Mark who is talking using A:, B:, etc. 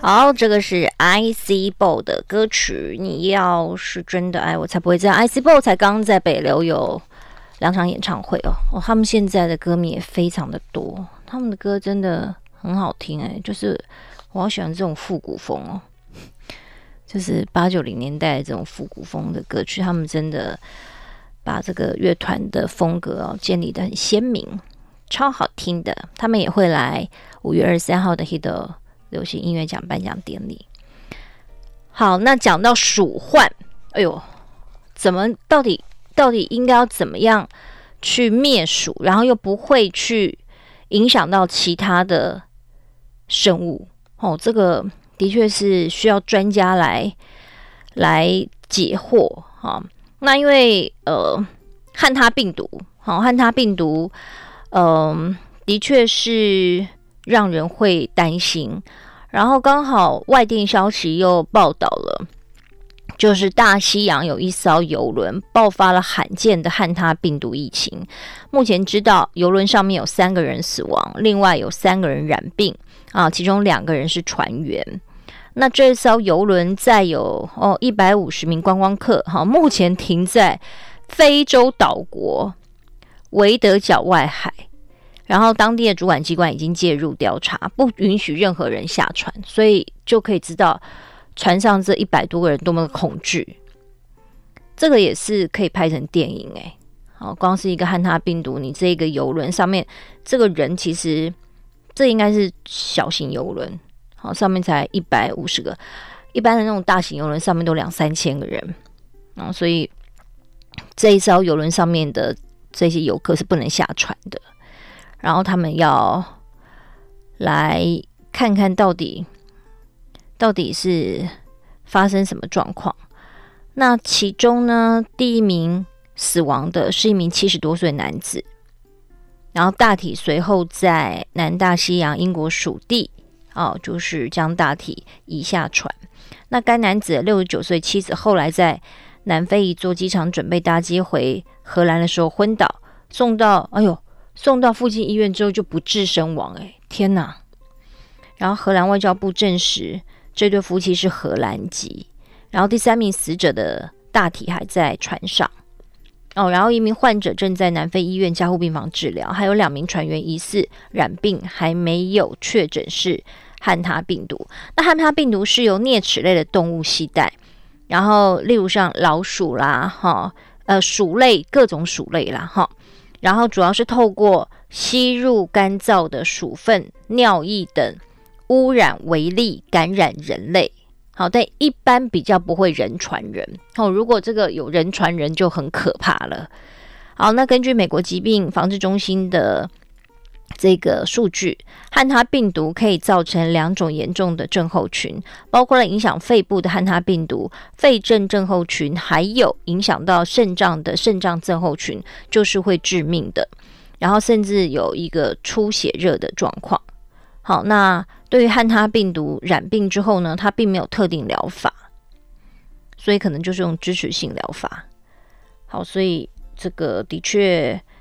A: 好，这个是 ICBO 的歌曲。你要是真的爱我，才不会这样。ICBO 才刚在北流有2场演唱会哦，他们现在的歌迷也非常的多，他们的歌真的很好听就是我好喜欢这种复古风哦，就是80、90年代这种复古风的歌曲，他们真的把这个乐团的风格建立得很鲜明，超好听的。他们也会来5月23号的 HIT 流行音乐奖颁奖典礼。好，那讲到鼠患，哎呦，到底应该要怎么样去灭鼠，然后又不会去影响到其他的生物这个的确是需要专家来解惑那因为汉他病毒的确是让人会担心，然后刚好外电消息又报道了，就是大西洋有一艘邮轮爆发了罕见的汉他病毒疫情。目前知道邮轮上面有3个人死亡，另外有3个人染病其中2个人是船员。那这艘邮轮载有150名观光客目前停在非洲岛国维德角外海，然后当地的主管机关已经介入调查，不允许任何人下船，所以就可以知道船上这100多个人多么的恐惧。这个也是可以拍成电影光是一个汉他病毒，你这个邮轮上面这个人，其实这应该是小型邮轮上面才150个，一般的那种大型邮轮上面都2-3千个人所以这一艘邮轮上面的这些游客是不能下船的，然后他们要来看看到底是发生什么状况。那其中呢，第1名死亡的是一名70多岁男子，然后大体随后在南大西洋英国属地就是将大体移下船。那该男子的69岁妻子后来在南非一座机场准备搭机回荷兰的时候昏倒，送到附近医院之后就不治身亡天哪！然后荷兰外交部证实这对夫妻是荷兰籍，然后第3名死者的大体还在船上然后1名患者正在南非医院加护病房治疗，还有2名船员疑似染病，还没有确诊是汉他病毒。那汉他病毒是由啮齿类的动物携带，然后例如像老鼠啦鼠类，各种鼠类啦然后主要是透过吸入干燥的鼠粪、尿液等污染微粒感染人类但一般比较不会人传人如果这个有人传人就很可怕了。好，那根据美国疾病防治中心的这个数据，汉他病毒可以造成2种严重的症候群，包括了影响肺部的汉他病毒肺症症候群，还有影响到肾脏的肾脏症候群，就是会致命的，然后甚至有一个出血热的状况。好，那对于汉他病毒染病之后呢，它并没有特定疗法，所以可能就是用支持性疗法。好，所以这个的确